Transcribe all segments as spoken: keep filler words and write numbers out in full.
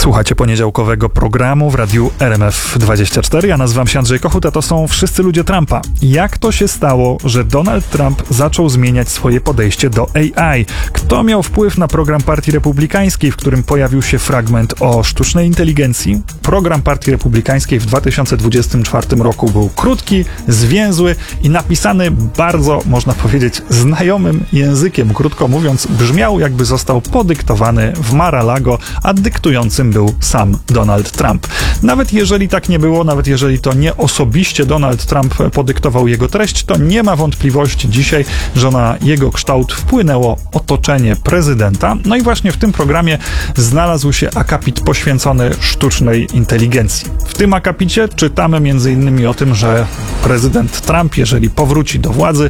Słuchacie poniedziałkowego programu w radiu R M F dwadzieścia cztery. Ja nazywam się Andrzej Kochut, a to są Wszyscy ludzie Trumpa. Jak to się stało, że Donald Trump zaczął zmieniać swoje podejście do A I? Kto miał wpływ na program Partii Republikańskiej, w którym pojawił się fragment o sztucznej inteligencji? Program Partii Republikańskiej w dwa tysiące dwudziestym czwartym roku był krótki, zwięzły i napisany bardzo, można powiedzieć, znajomym językiem. Krótko mówiąc, brzmiał, jakby został podyktowany w Mar-a-Lago, a dyktującym był sam Donald Trump. Nawet jeżeli tak nie było, nawet jeżeli to nie osobiście Donald Trump podyktował jego treść, to nie ma wątpliwości dzisiaj, że na jego kształt wpłynęło otoczenie prezydenta. No i właśnie w tym programie znalazł się akapit poświęcony sztucznej inteligencji. W tym akapicie czytamy między innymi o tym, że prezydent Trump, jeżeli powróci do władzy,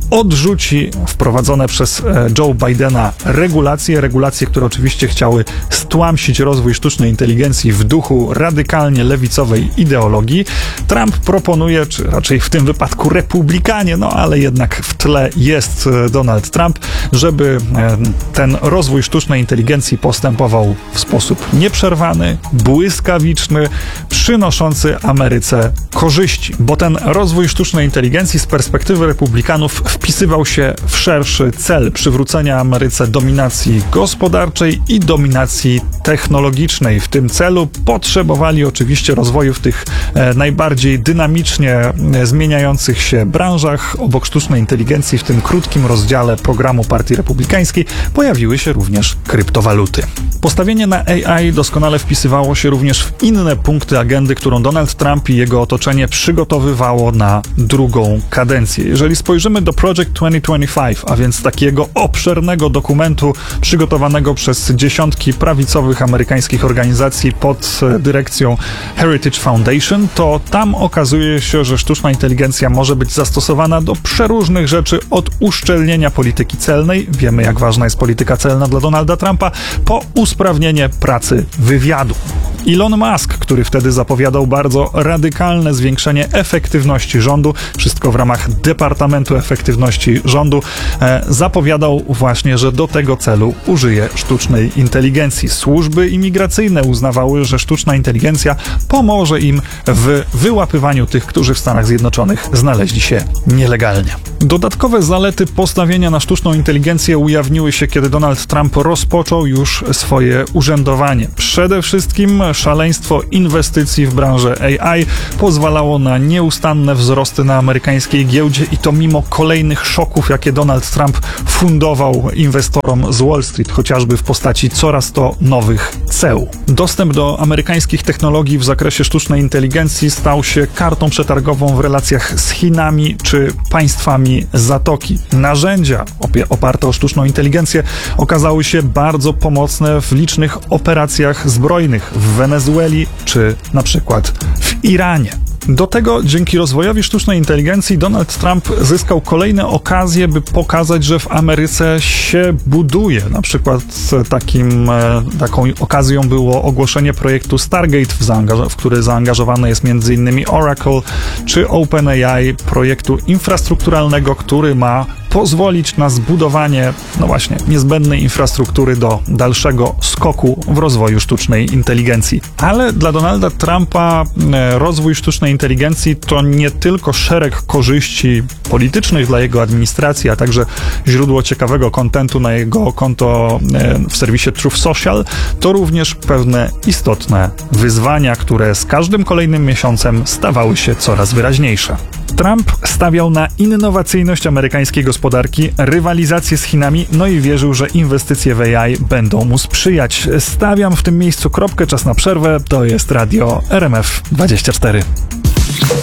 odrzuci wprowadzone przez Joe Bidena regulacje, regulacje, które oczywiście chciały stłamsić rozwój sztucznej inteligencji w duchu radykalnie lewicowej ideologii. Trump proponuje, czy raczej w tym wypadku republikanie, no ale jednak w tle jest Donald Trump, żeby ten rozwój sztucznej inteligencji postępował w sposób nieprzerwany, błyskawiczny, przynoszący Ameryce korzyści, bo ten rozwój sztucznej inteligencji z perspektywy republikanów wpisywał się w szerszy cel przywrócenia Ameryce dominacji gospodarczej i dominacji technologicznej. W tym celu potrzebowali oczywiście rozwoju w tych e, najbardziej dynamicznie e, zmieniających się branżach. Obok sztucznej inteligencji w tym krótkim rozdziale programu Partii Republikańskiej pojawiły się również kryptowaluty. Postawienie na A I doskonale wpisywało się również w inne punkty agendy, którą Donald Trump i jego otoczenie przygotowywało na drugą kadencję. Jeżeli spojrzymy do Project dwa tysiące dwudziestego piątego, a więc takiego obszernego dokumentu przygotowanego przez dziesiątki prawicowych amerykańskich organizacji pod dyrekcją Heritage Foundation, to tam okazuje się, że sztuczna inteligencja może być zastosowana do przeróżnych rzeczy, od uszczelnienia polityki celnej, wiemy jak ważna jest polityka celna dla Donalda Trumpa, po usprawnienie pracy wywiadu. Elon Musk, który wtedy zapowiadał bardzo radykalne zwiększenie efektywności rządu, wszystko w ramach Departamentu Efektywności Rządu, e, zapowiadał właśnie, że do tego celu użyje sztucznej inteligencji. Służby imigracyjne uznawały, że sztuczna inteligencja pomoże im w wyłapywaniu tych, którzy w Stanach Zjednoczonych znaleźli się nielegalnie. Dodatkowe zalety postawienia na sztuczną inteligencję ujawniły się, kiedy Donald Trump rozpoczął już swoje urzędowanie. Przede wszystkim szaleństwo inwestycji w branżę A I pozwalało na nieustanne wzrosty na amerykańskiej giełdzie i to mimo kolejnych szoków, jakie Donald Trump fundował inwestorom z Wall Street, chociażby w postaci coraz to nowych ceł. Dostęp do amerykańskich technologii w zakresie sztucznej inteligencji stał się kartą przetargową w relacjach z Chinami czy państwami Zatoki. Narzędzia oparte o sztuczną inteligencję okazały się bardzo pomocne w licznych operacjach zbrojnych w Wenezueli czy na przykład w Iranie. Do tego dzięki rozwojowi sztucznej inteligencji Donald Trump zyskał kolejne okazje, by pokazać, że w Ameryce się buduje. Na przykład takim, taką okazją było ogłoszenie projektu Stargate, w, zaangaż- w który zaangażowane jest między innymi Oracle czy OpenAI, projektu infrastrukturalnego, który ma pozwolić na zbudowanie, no właśnie, niezbędnej infrastruktury do dalszego skoku w rozwoju sztucznej inteligencji. Ale dla Donalda Trumpa rozwój sztucznej inteligencji to nie tylko szereg korzyści politycznych dla jego administracji, a także źródło ciekawego kontentu na jego konto w serwisie Truth Social, to również pewne istotne wyzwania, które z każdym kolejnym miesiącem stawały się coraz wyraźniejsze. Trump stawiał na innowacyjność amerykańskiej gospodarki, rywalizację z Chinami, no i wierzył, że inwestycje w A I będą mu sprzyjać. Stawiam w tym miejscu kropkę, czas na przerwę. To jest radio R M F dwadzieścia cztery.